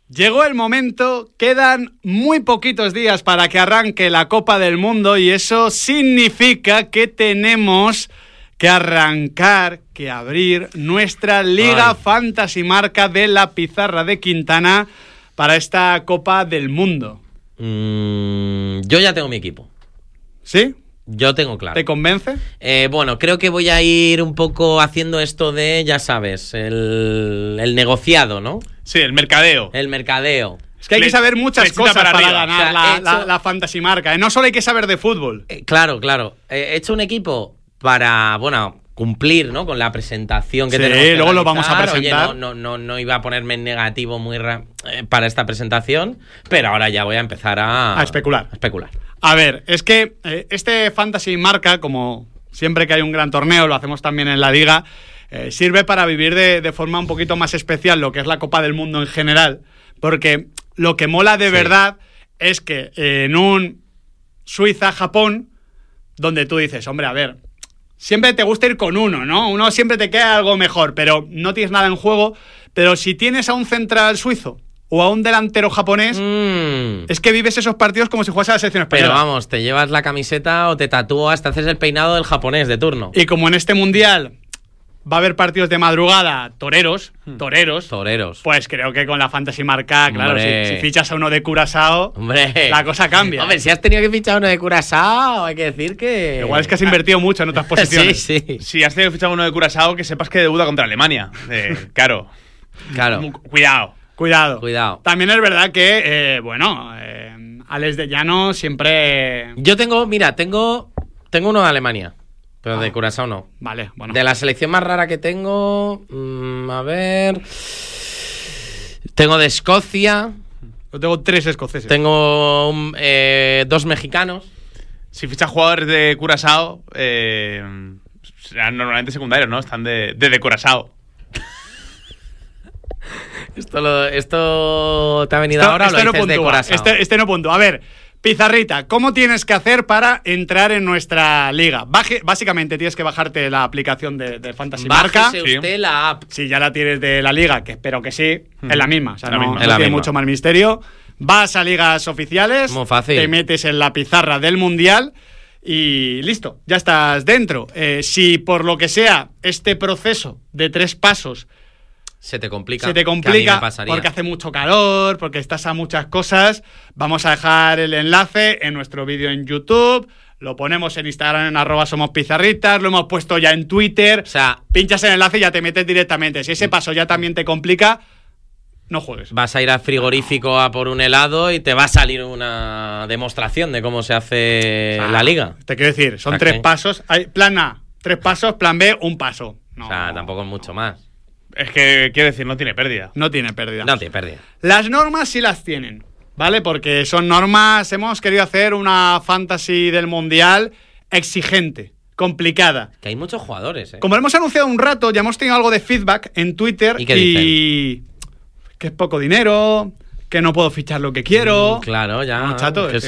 Llegó el momento, quedan muy poquitos días para que arranque la Copa del Mundo y eso significa que tenemos que arrancar, que abrir nuestra Liga Fantasy Marca de la pizarra de Quintana para esta Copa del Mundo. Yo ya tengo mi equipo. ¿Sí? Yo tengo claro. ¿Te convence? Bueno, creo que voy a ir un poco haciendo esto de, ya sabes, el negociado, ¿no? Sí, el mercadeo. El mercadeo. Es que hay que saber muchas cosas para ganar o sea, la Fantasy Marca. No solo hay que saber de fútbol. Claro. He hecho un equipo para, cumplir, ¿no? Con la presentación que tenemos que luego realizar. lo vamos a presentar. Oye, no iba a ponerme en negativo para esta presentación, pero ahora ya voy a empezar a especular. A A ver, es que este Fantasy Marca, como siempre que hay un gran torneo, lo hacemos también en la Liga, sirve para vivir de forma un poquito más especial lo que es la Copa del Mundo en general, porque lo que mola de verdad es que en un Suiza-Japón, donde tú dices, hombre, a ver, siempre te gusta ir con uno, ¿no? Uno siempre te queda algo mejor, pero no tienes nada en juego, pero si tienes a un central suizo o a un delantero japonés, es que vives esos partidos como si fuese a la selección española. Pero vamos, te llevas la camiseta o te tatúas, te haces el peinado del japonés de turno. Y como en este mundial va a haber partidos de madrugada, toreros, pues creo que con la Fantasy Marca, claro, si fichas a uno de Curazao, la cosa cambia. Hombre, si has tenido que fichar a uno de Curazao, hay que decir que... Igual es que has invertido mucho en otras posiciones. Sí. Si has tenido que fichar a uno de Curazao, que sepas que debuta contra Alemania. Claro. Cuidado. También es verdad que, Alex de Llano siempre... Yo tengo uno de Alemania, pero de Curazao no. Vale, bueno. De la selección más rara que tengo, a ver... Tengo de Escocia. Yo tengo 3 escoceses. Tengo 2 mexicanos. Si fichas jugadores de Curazao, serán normalmente secundarios, ¿no? Están de Curazao. ¿Esto te ha venido ahora o lo dices de Curazao? Este no punto. A ver, Pizarrita, ¿cómo tienes que hacer para entrar en nuestra liga? Básicamente tienes que bajarte la aplicación de Fantasy Marca. Bájese usted la app. Si ya la tienes de la liga, que espero que sí, es la misma. O sea, no tiene misma. mucho más misterio. Vas a ligas oficiales, muy fácil. Te metes en la pizarra del Mundial y listo, ya estás dentro. Si por lo que sea este proceso de 3 pasos se te complica porque hace mucho calor, porque estás a muchas cosas, vamos a dejar el enlace en nuestro vídeo en YouTube, lo ponemos en Instagram en @somospizarritas, lo hemos puesto ya en Twitter, o sea, pinchas el enlace y ya te metes directamente. Si ese paso ya también te complica, no juegues. Vas a ir al frigorífico a por un helado y te va a salir una demostración de cómo se hace la liga. Te quiero decir, son 3 pasos. Hay plan A, 3 pasos, plan B, 1 paso. No. O sea, tampoco es mucho más. Es que, quiero decir, no tiene pérdida. No tiene pérdida. Las normas sí las tienen, ¿vale? Porque son normas, hemos querido hacer una fantasy del Mundial exigente, complicada. Que hay muchos jugadores, ¿eh? Como lo hemos anunciado un rato, ya hemos tenido algo de feedback en Twitter. ¿Y qué dicen? Que es poco dinero, que no puedo fichar lo que quiero. Claro, ya. No, chato, que es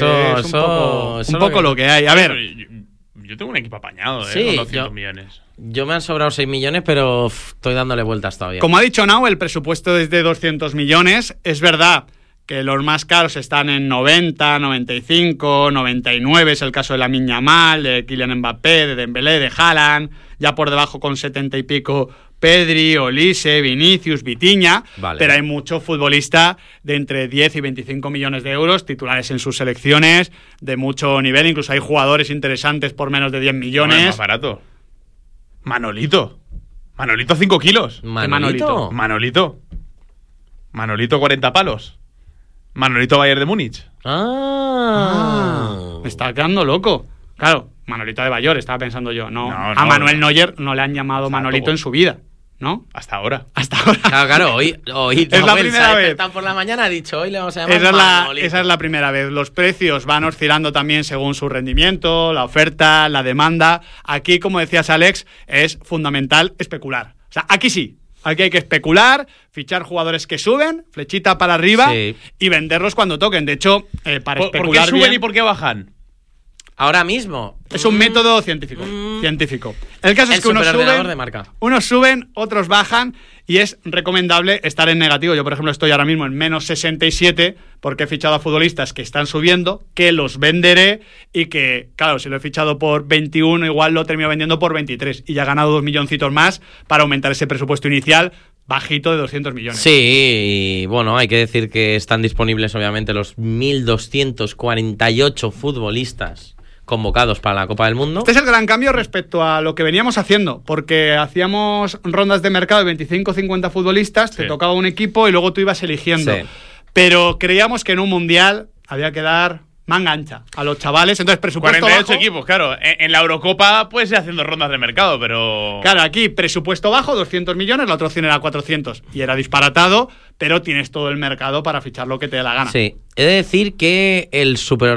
un poco lo que hay. A ver... Yo tengo un equipo apañado, sí, con 200 millones. Yo me han sobrado 6 millones, pero estoy dándole vueltas todavía. Como ha dicho Nau, el presupuesto es de 200 millones. Es verdad que los más caros están en 90, 95, 99. Es el caso de Lamine Yamal, de Kylian Mbappé, de Dembélé, de Haaland. Ya por debajo con 70 y pico Pedri, Olise, Vinicius, Vitinha. Vale. Pero hay mucho futbolista de entre 10 y 25 millones de euros, titulares en sus selecciones, de mucho nivel. Incluso hay jugadores interesantes por menos de 10 millones. No, es más barato. Manolito 5 kilos. ¿Manolito? Manolito 40 palos. Manolito Bayern de Múnich. Me está quedando loco. Claro, Manolito de Bayor, estaba pensando yo. No, a Manuel Neuer no le han llamado Manolito en su vida, ¿no? Hasta ahora. Claro, hoy es la primera vez. Por la mañana ha dicho, hoy le vamos a llamar Manolito. Esa es la primera vez. Los precios van oscilando también según su rendimiento, la oferta, la demanda. Aquí, como decías, Alex, es fundamental especular. O sea, aquí sí. Aquí hay que especular, fichar jugadores que suben, flechita para arriba y venderlos cuando toquen. De hecho, para especular ¿por qué suben bien, y por qué bajan? Ahora mismo. Es un método científico. El caso es que unos suben, otros bajan y es recomendable estar en negativo. Yo, por ejemplo, estoy ahora mismo en menos 67 porque he fichado a futbolistas que están subiendo, que los venderé y que, claro, si lo he fichado por 21, igual lo termino vendiendo por 23 y ya he ganado 2 milloncitos más para aumentar ese presupuesto inicial bajito de 200 millones. Sí, y bueno, hay que decir que están disponibles obviamente los 1.248 futbolistas convocados para la Copa del Mundo. Este es el gran cambio respecto a lo que veníamos haciendo, porque hacíamos rondas de mercado de 25-50 futbolistas, te tocaba un equipo y luego tú ibas eligiendo. Sí. Pero creíamos que en un mundial había que dar manga ancha a los chavales, entonces presupuesto 48 bajo, equipos, claro. En la Eurocopa puedes ir haciendo rondas de mercado, pero... Claro, aquí presupuesto bajo, 200 millones, la otra opción era 400 y era disparatado, pero tienes todo el mercado para fichar lo que te dé la gana. Sí, he de decir que el